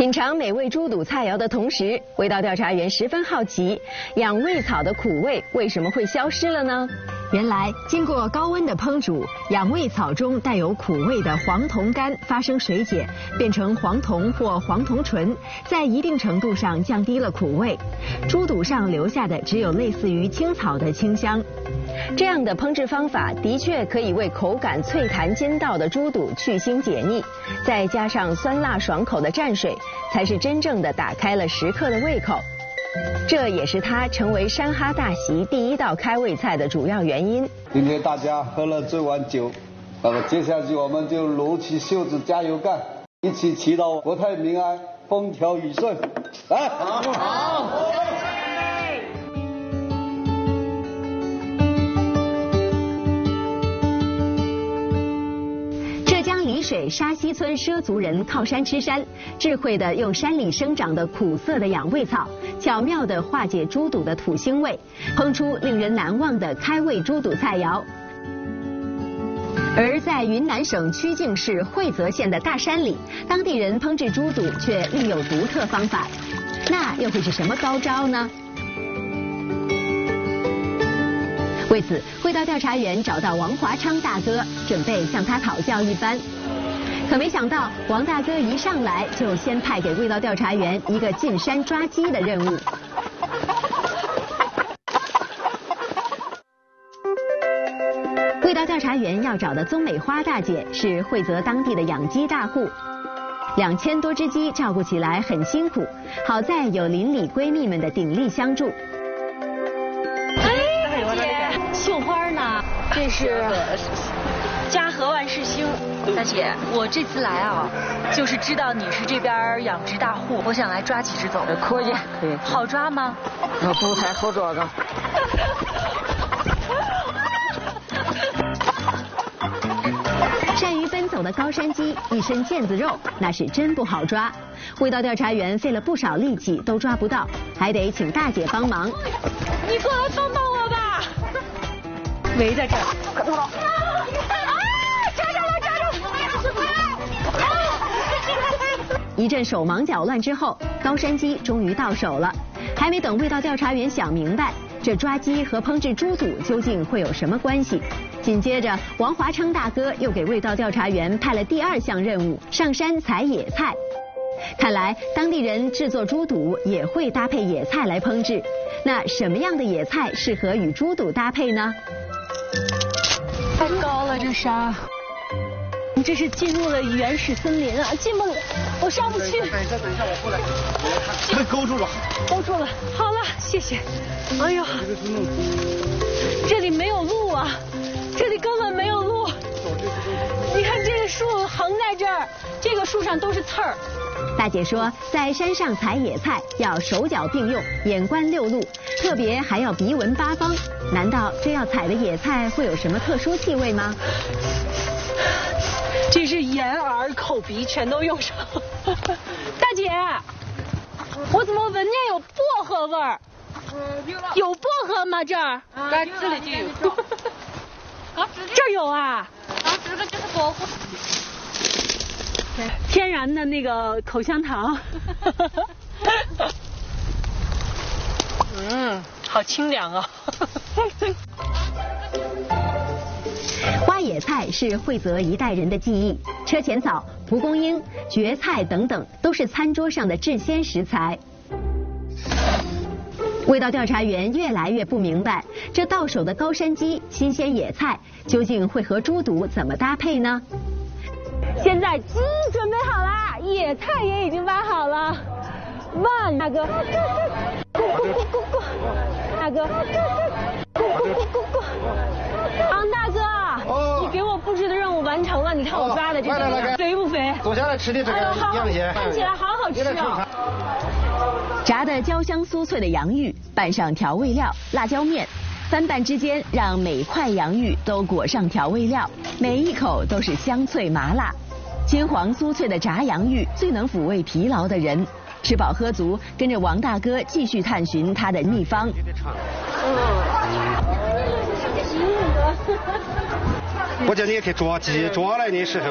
品尝美味猪肚菜肴的同时，味道调查员十分好奇，养胃草的苦味为什么会消失了呢？原来，经过高温的烹煮，养胃草中带有苦味的黄酮苷发生水解，变成黄酮或黄酮醇，在一定程度上降低了苦味。猪肚上留下的只有类似于青草的清香。这样的烹制方法的确可以为口感脆弹筋道的猪肚去腥解腻，再加上酸辣爽口的蘸水，才是真正的打开了食客的胃口。这也是它成为山哈大席第一道开胃菜的主要原因。 今天大家喝了这碗酒，接下去我们就撸起袖子加油干，一起祈祷国泰民安，风调雨顺。来，好。 丽水沙溪村畲族人靠山吃山，智慧地用山里生长的苦涩的养胃草，巧妙地化解猪肚的土腥味，烹出令人难忘的开胃猪肚菜肴。而在云南省曲靖市惠泽县的大山里，当地人烹制猪肚却另有独特方法，那又会是什么高招呢？为此，味道调查员找到王华昌大哥，准备向他讨教一番。可没想到，王大哥一上来就先派给味道调查员一个进山抓鸡的任务。味道调查员要找的宗美花大姐是惠泽当地的养鸡大户，2000多只鸡照顾起来很辛苦，好在有邻里闺蜜们的鼎力相助。 绣花呢？这是嘉禾万事兴。大姐，我这次来啊，就是知道你是这边养殖大户，我想来抓几只走。 可以，可以。 好抓吗？ 不太好抓的。 善于奔走的高山鸡，一身腱子肉，那是真不好抓。味道调查员费了不少力气都抓不到，还得请大姐帮忙。 你过来帮帮我吧。围在这儿，快跑！抓着了！ 一阵手忙脚乱之后，高山鸡终于到手了。还没等味道调查员想明白，这抓鸡和烹制猪肚究竟会有什么关系？紧接着，王华昌大哥又给味道调查员派了第2项任务：上山采野菜。看来当地人制作猪肚也会搭配野菜来烹制。那什么样的野菜适合与猪肚搭配呢？ 太高了，这山，你这是进入了原始森林啊，进不了，我上不去。等一下，我过来。 勾住了。 勾住了，好了，谢谢。哎呦，这里没有路啊，这里根本没有路。你看这个树横在这儿，这个树上都是刺儿。 大姐说，在山上采野菜要手脚并用，眼观六路，特别还要鼻闻八方。难道这要采的野菜会有什么特殊气味吗？ 这是眼耳口鼻全都用上。大姐，我怎么闻见有薄荷味儿？有薄荷吗？这儿？ 这里就有。 这儿有啊？ 这个就是薄荷。 天然的那个口香糖。好清凉啊。 挖野菜是惠泽一代人的记忆，车前草、蒲公英、蕨菜等等都是餐桌上的制鲜食材。味道调查员越来越不明白，这到手的高山鸡、新鲜野菜究竟会和猪肚怎么搭配呢？ 现在鸡准备好了，野菜也已经挖好了。万大哥，咕大哥，咕。王大哥，你给我布置的任务完成了，你看我抓的这个肥不肥？ 坐下来吃的这个羊血， 看起来好好吃哦。 炸得焦香酥脆的洋芋，拌上调味料、辣椒面，翻拌之间让每块洋芋都裹上调味料，每一口都是香脆麻辣。金黄酥脆的炸洋芋最能抚慰疲劳的人。吃饱喝足，跟着王大哥继续探寻他的秘方。 我叫你去抓鸡，抓来的时候